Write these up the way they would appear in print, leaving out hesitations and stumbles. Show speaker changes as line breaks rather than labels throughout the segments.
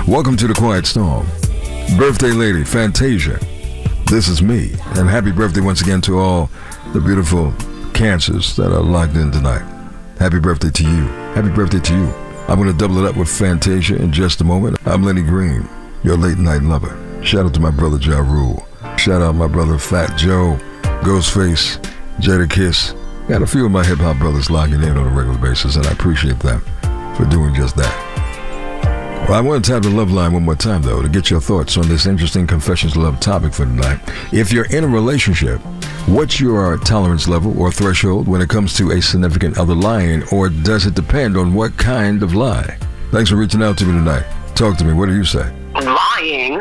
Welcome to the Quiet Storm. Birthday lady, Fantasia. This is me. And happy birthday once again to all the beautiful Cancers that are locked in tonight. Happy birthday to you. Happy birthday to you. I'm going to double it up with Fantasia in just a moment. I'm Lenny Green, your late night lover. Shout out to my brother Ja Rule. Shout out my brother Fat Joe, Ghostface, Jadakiss. Got a few of my hip hop brothers locking in on a regular basis, and I appreciate them for doing just that. Well, I want to tap the love line one more time, though, to get your thoughts on this interesting Confessions of Love topic for tonight. If you're in a relationship, what's your tolerance level or threshold when it comes to a significant other lying, or does it depend on what kind of lie? Thanks for reaching out to me tonight. Talk to me. What do you say?
Lying?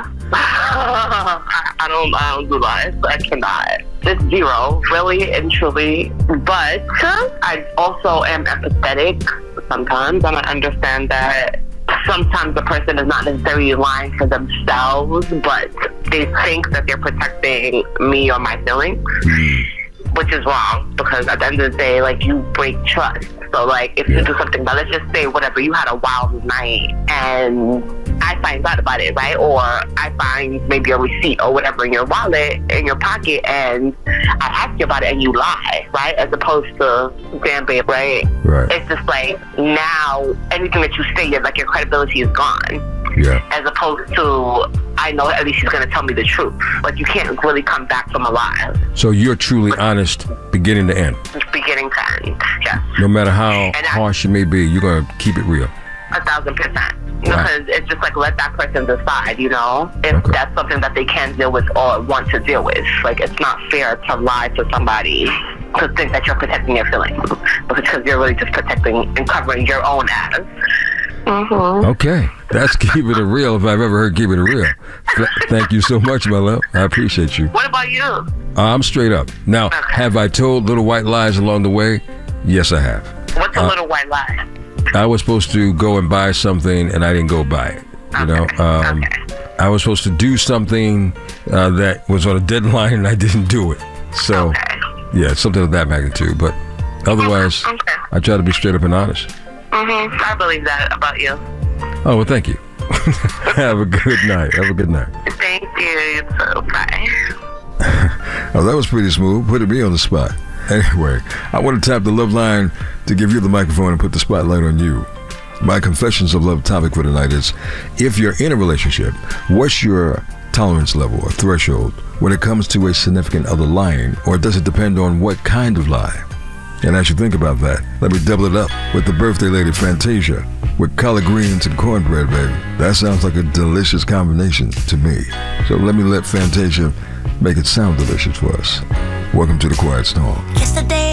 I don't do lies. I cannot. It's zero, really and truly. But I also am empathetic sometimes, and I understand that sometimes the person is not necessarily lying for themselves, but they think that they're protecting me or my feelings, which is wrong, because at the end of the day, like, you break trust. So, like, if you do something, now let's just say, whatever, you had a wild night, and I find out about it, right? Or I find maybe a receipt or whatever in your wallet, in your pocket, and I ask you about it and you lie, right? As opposed to, damn babe, right?
Right.
It's just like, now, anything that you say, like, your credibility is gone.
Yeah.
As opposed to, I know at least she's going to tell me the truth. Like, you can't really come back from a lie.
So you're truly honest beginning to end?
Beginning to end, yes.
No matter how harsh it may be, you're going to keep it real?
1,000%. Because it's just like, let that person decide, you know, if that's something that they can deal with or want to deal with. Like, it's not fair to lie to somebody to think that you're protecting their feelings, because you're really just protecting and covering your own ass. Mm-hmm.
Okay, that's keeping it real if I've ever heard keeping it real. Thank you so much, my love. I appreciate you.
What about you?
I'm straight up. Now, have I told little white lies along the way? Yes, I have.
What's a little white lie?
I was supposed to go and buy something, and I didn't go buy it. You know, I was supposed to do something that was on a deadline, and I didn't do it. So, yeah, something of that magnitude. But otherwise, I try to be straight up and honest.
Mm-hmm. I believe that about you.
Oh, well, thank you. Have a good night. Have a good night.
Thank you. So, bye.
Oh, that was pretty smooth. Putting me on the spot. Anyway, I want to tap the love line to give you the microphone and put the spotlight on you. My Confessions of Love topic for tonight is, if you're in a relationship, what's your tolerance level or threshold when it comes to a significant other lying, or does it depend on what kind of lie? And as you think about that, let me double it up with the birthday lady Fantasia with collard greens and cornbread, baby. That sounds like a delicious combination to me. So let Fantasia make it sound delicious for us. Welcome to the Quiet Storm.
Yesterday